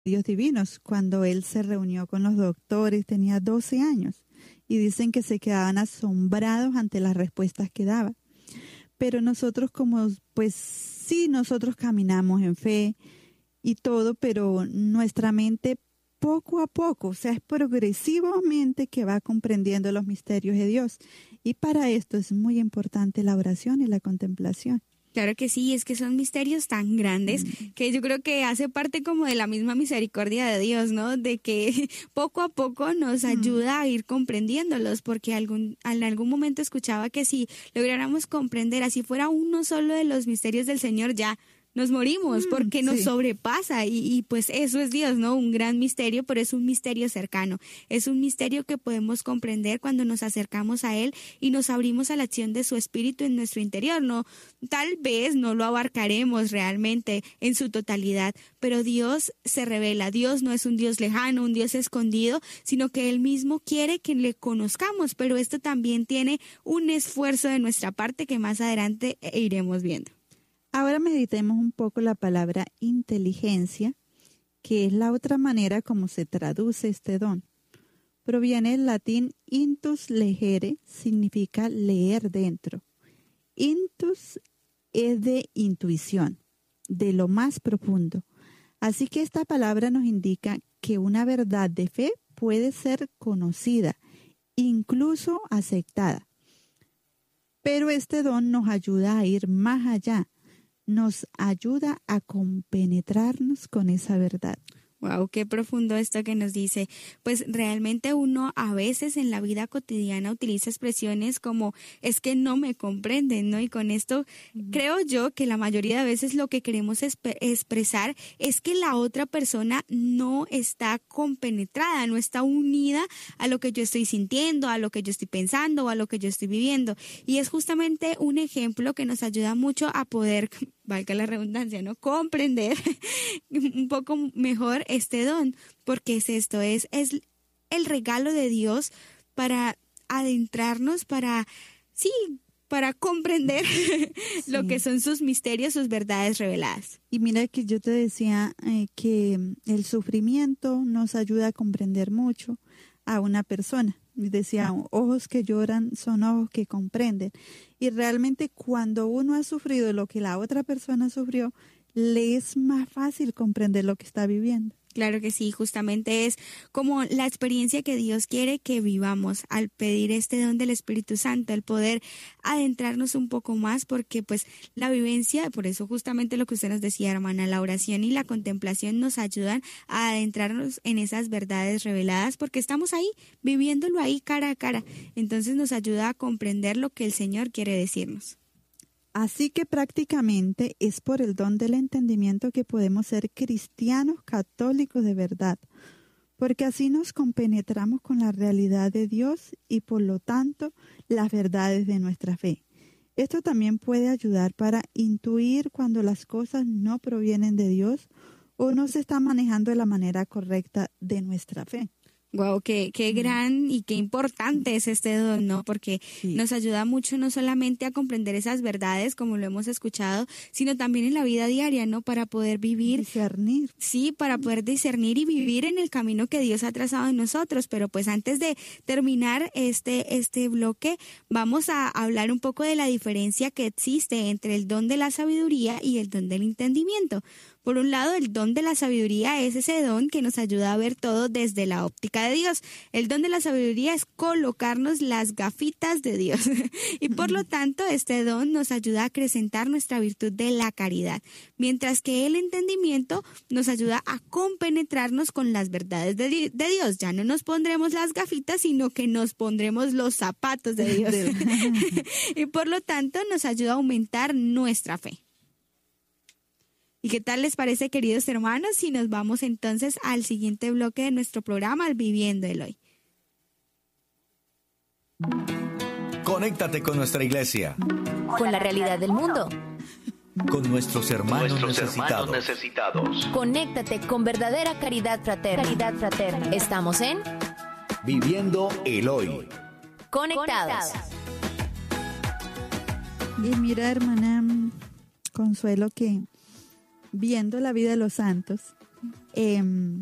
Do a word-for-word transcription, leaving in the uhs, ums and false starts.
misterios divinos. Cuando él se reunió con los doctores, tenía doce años, y dicen que se quedaban asombrados ante las respuestas que daba. Pero nosotros como, pues sí, nosotros caminamos en fe y todo, pero nuestra mente poco a poco, o sea, es progresivamente que va comprendiendo los misterios de Dios. Y para esto es muy importante la oración y la contemplación. Claro que sí, es que son misterios tan grandes Mm. que yo creo que hace parte como de la misma misericordia de Dios, ¿no? De que poco a poco nos ayuda a ir comprendiéndolos, porque algún, en algún momento escuchaba que si lográramos comprender, así fuera uno solo de los misterios del Señor, ya nos morimos, porque nos sí. sobrepasa y, y pues eso es Dios, ¿no? Un gran misterio, pero es un misterio cercano. Es un misterio que podemos comprender cuando nos acercamos a Él y nos abrimos a la acción de su Espíritu en nuestro interior. No, tal vez no lo abarcaremos realmente en su totalidad, pero Dios se revela. Dios no es un Dios lejano, un Dios escondido, sino que Él mismo quiere que le conozcamos, pero esto también tiene un esfuerzo de nuestra parte que más adelante iremos viendo. Ahora meditemos un poco la palabra inteligencia, que es la otra manera como se traduce este don. Proviene del latín intus legere, significa leer dentro. Intus es de intuición, de lo más profundo. Así que esta palabra nos indica que una verdad de fe puede ser conocida, incluso aceptada. Pero este don nos ayuda a ir más allá. Nos ayuda a compenetrarnos con esa verdad. Wow, qué profundo esto que nos dice. Pues realmente uno a veces en la vida cotidiana utiliza expresiones como es que no me comprenden, ¿no? Y con esto uh-huh. creo yo que la mayoría de veces lo que queremos esp- expresar es que la otra persona no está compenetrada, no está unida a lo que yo estoy sintiendo, a lo que yo estoy pensando o a lo que yo estoy viviendo. Y es justamente un ejemplo que nos ayuda mucho a poder, valga la redundancia, ¿no? Comprender un poco mejor este don, porque es esto, es, es el regalo de Dios para adentrarnos, para, sí, para comprender sí. lo que son sus misterios, sus verdades reveladas. Y mira que yo te decía eh, que el sufrimiento nos ayuda a comprender mucho a una persona. Decía, ojos que lloran son ojos que comprenden. Y realmente cuando uno ha sufrido lo que la otra persona sufrió, le es más fácil comprender lo que está viviendo. Claro que sí, justamente es como la experiencia que Dios quiere que vivamos al pedir este don del Espíritu Santo, el poder adentrarnos un poco más, porque pues la vivencia, por eso justamente lo que usted nos decía, hermana, la oración y la contemplación nos ayudan a adentrarnos en esas verdades reveladas, porque estamos ahí, viviéndolo ahí cara a cara. Entonces nos ayuda a comprender lo que el Señor quiere decirnos. Así que prácticamente es por el don del entendimiento que podemos ser cristianos católicos de verdad, porque así nos compenetramos con la realidad de Dios y por lo tanto las verdades de nuestra fe. Esto también puede ayudar para intuir cuando las cosas no provienen de Dios o no se están manejando de la manera correcta de nuestra fe. Wow, qué, qué gran y qué importante es este don, ¿no? Porque sí. nos ayuda mucho no solamente a comprender esas verdades, como lo hemos escuchado, sino también en la vida diaria, ¿no? Para poder vivir. Discernir. Sí, para poder discernir y vivir en el camino que Dios ha trazado en nosotros. Pero pues antes de terminar este, este bloque, vamos a hablar un poco de la diferencia que existe entre el don de la sabiduría y el don del entendimiento. Por un lado, el don de la sabiduría es ese don que nos ayuda a ver todo desde la óptica de Dios. El don de la sabiduría es colocarnos las gafitas de Dios. Y por lo tanto, este don nos ayuda a acrecentar nuestra virtud de la caridad. Mientras que el entendimiento nos ayuda a compenetrarnos con las verdades de, de Dios. Ya no nos pondremos las gafitas, sino que nos pondremos los zapatos de Dios. Y por lo tanto, nos ayuda a aumentar nuestra fe. ¿Y qué tal les parece, queridos hermanos, si nos vamos entonces al siguiente bloque de nuestro programa, al Viviendo el Hoy? Conéctate con nuestra iglesia. Con la realidad del mundo. Con nuestros hermanos, nuestros necesitados. hermanos necesitados. Conéctate con verdadera caridad fraterna. Caridad fraterna. Estamos en Viviendo el Hoy. Conectados. Y mira, hermana Consuelo, que viendo la vida de los santos, em,